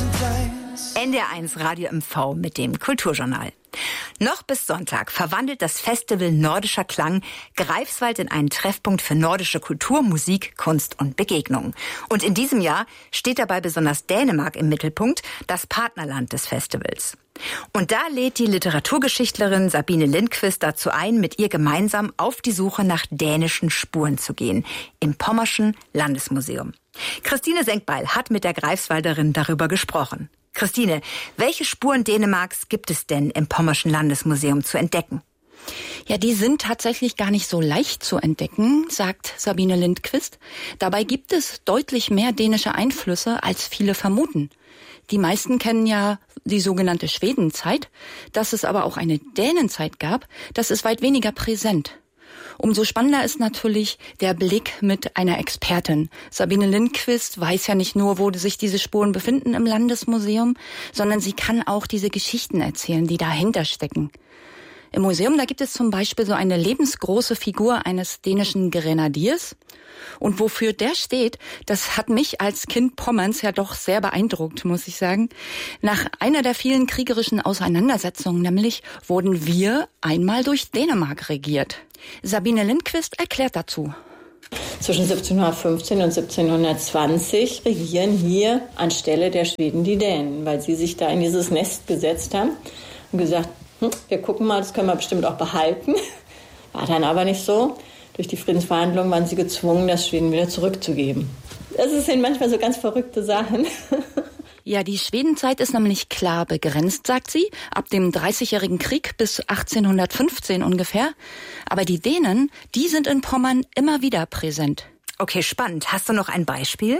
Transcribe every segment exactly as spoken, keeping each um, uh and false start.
N D R eins Radio M V mit dem Kulturjournal. Noch bis Sonntag verwandelt das Festival Nordischer Klang Greifswald in einen Treffpunkt für nordische Kultur, Musik, Kunst und Begegnungen. Und in diesem Jahr steht dabei besonders Dänemark im Mittelpunkt, das Partnerland des Festivals. Und da lädt die Literaturgeschichtlerin Sabine Lindquist dazu ein, mit ihr gemeinsam auf die Suche nach dänischen Spuren zu gehen, im Pommerschen Landesmuseum. Christine Senkbeil hat mit der Greifswalderin darüber gesprochen. Christine, welche Spuren Dänemarks gibt es denn im Pommerschen Landesmuseum zu entdecken? Ja, die sind tatsächlich gar nicht so leicht zu entdecken, sagt Sabine Lindquist. Dabei gibt es deutlich mehr dänische Einflüsse, als viele vermuten. Die meisten kennen ja die sogenannte Schwedenzeit. Dass es aber auch eine Dänenzeit gab, das ist weit weniger präsent. Umso spannender ist natürlich der Blick mit einer Expertin. Sabine Lindquist weiß ja nicht nur, wo sich diese Spuren befinden im Landesmuseum, sondern sie kann auch diese Geschichten erzählen, die dahinter stecken. Im Museum, da gibt es zum Beispiel so eine lebensgroße Figur eines dänischen Grenadiers. Und wofür der steht, das hat mich als Kind Pommerns ja doch sehr beeindruckt, muss ich sagen. Nach einer der vielen kriegerischen Auseinandersetzungen nämlich wurden wir einmal durch Dänemark regiert. Sabine Lindquist erklärt dazu. Zwischen siebzehnhundertfünfzehn und siebzehnhundertzwanzig regieren hier anstelle der Schweden die Dänen, weil sie sich da in dieses Nest gesetzt haben und gesagt, hm, wir gucken mal, das können wir bestimmt auch behalten. War dann aber nicht so. Durch die Friedensverhandlungen waren sie gezwungen, das Schweden wieder zurückzugeben. Das sind manchmal so ganz verrückte Sachen. Ja, die Schwedenzeit ist nämlich klar begrenzt, sagt sie, ab dem Dreißigjährigen Krieg bis achtzehnhundertfünfzehn ungefähr. Aber die Dänen, die sind in Pommern immer wieder präsent. Okay, spannend. Hast du noch ein Beispiel?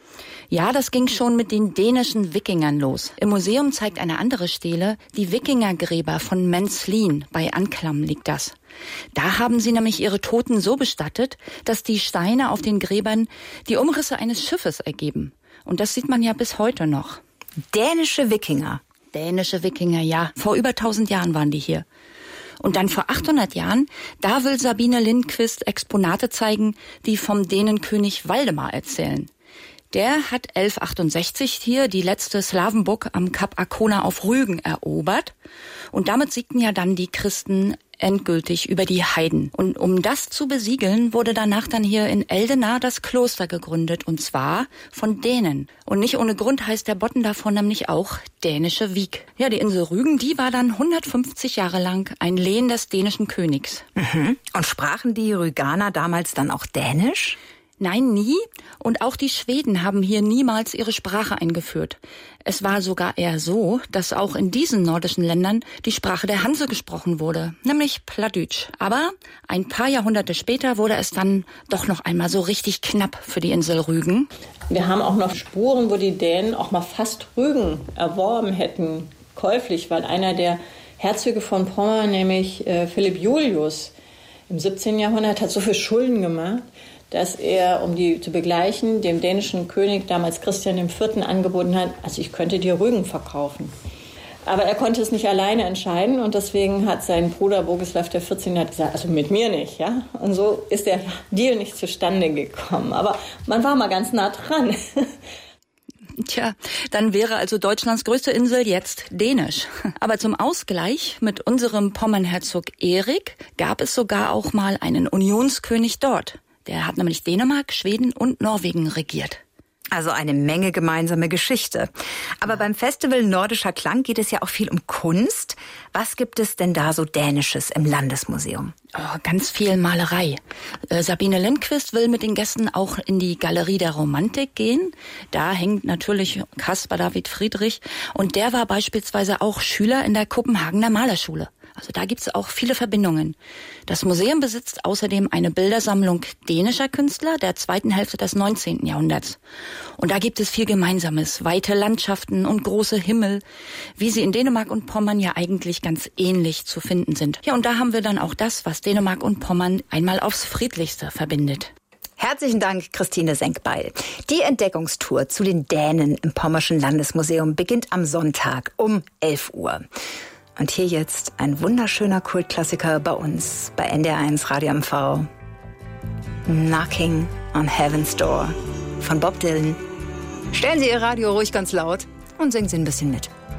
Ja, das ging schon mit den dänischen Wikingern los. Im Museum zeigt eine andere Stele die Wikingergräber von Menslin. Bei Anklam liegt das. Da haben sie nämlich ihre Toten so bestattet, dass die Steine auf den Gräbern die Umrisse eines Schiffes ergeben. Und das sieht man ja bis heute noch. Dänische Wikinger. Dänische Wikinger, ja. Vor über tausend Jahren waren die hier. Und dann vor achthundert Jahren, da will Sabine Lindquist Exponate zeigen, die vom Dänenkönig Waldemar erzählen. Der hat elfhundertachtundsechzig hier die letzte Slawenburg am Kap Arkona auf Rügen erobert. Und damit siegten ja dann die Christen endgültig über die Heiden. Und um das zu besiegeln, wurde danach dann hier in Eldena das Kloster gegründet. Und zwar von Dänen. Und nicht ohne Grund heißt der Botten davon nämlich auch dänische Wiek. Ja, die Insel Rügen, die war dann hundertfünfzig Jahre lang ein Lehen des dänischen Königs. Mhm. Und sprachen die Rüganer damals dann auch Dänisch? Nein, nie. Und auch die Schweden haben hier niemals ihre Sprache eingeführt. Es war sogar eher so, dass auch in diesen nordischen Ländern die Sprache der Hanse gesprochen wurde, nämlich Plattdeutsch. Aber ein paar Jahrhunderte später wurde es dann doch noch einmal so richtig knapp für die Insel Rügen. Wir haben auch noch Spuren, wo die Dänen auch mal fast Rügen erworben hätten, käuflich, weil einer der Herzöge von Pommern, nämlich äh, Philipp Julius, im siebzehnten Jahrhundert hat so viel Schulden gemacht, dass er, um die zu begleichen, dem dänischen König, damals Christian der Vierte, angeboten hat, also ich könnte dir Rügen verkaufen. Aber er konnte es nicht alleine entscheiden und deswegen hat sein Bruder Bogislav der Vierzehnte gesagt, also mit mir nicht, ja. Und so ist der Deal nicht zustande gekommen. Aber man war mal ganz nah dran. Tja, dann wäre also Deutschlands größte Insel jetzt dänisch. Aber zum Ausgleich mit unserem Pommernherzog Erik gab es sogar auch mal einen Unionskönig dort. Der hat nämlich Dänemark, Schweden und Norwegen regiert. Also eine Menge gemeinsame Geschichte. Aber beim Festival Nordischer Klang geht es ja auch viel um Kunst. Was gibt es denn da so Dänisches im Landesmuseum? Oh, ganz viel Malerei. Äh, Sabine Lindquist will mit den Gästen auch in die Galerie der Romantik gehen. Da hängt natürlich Caspar David Friedrich. Und der war beispielsweise auch Schüler in der Kopenhagener Malerschule. Also da gibt's auch viele Verbindungen. Das Museum besitzt außerdem eine Bildersammlung dänischer Künstler der zweiten Hälfte des neunzehnten Jahrhunderts. Und da gibt es viel Gemeinsames. Weite Landschaften und große Himmel, wie sie in Dänemark und Pommern ja eigentlich ganz ähnlich zu finden sind. Ja, und da haben wir dann auch das, was Dänemark und Pommern einmal aufs Friedlichste verbindet. Herzlichen Dank, Christine Senkbeil. Die Entdeckungstour zu den Dänen im Pommerschen Landesmuseum beginnt am Sonntag um elf Uhr. Und hier jetzt ein wunderschöner Kultklassiker bei uns, bei N D R eins Radio M V. Knocking on Heaven's Door von Bob Dylan. Stellen Sie Ihr Radio ruhig ganz laut. und singen Sie ein bisschen mit.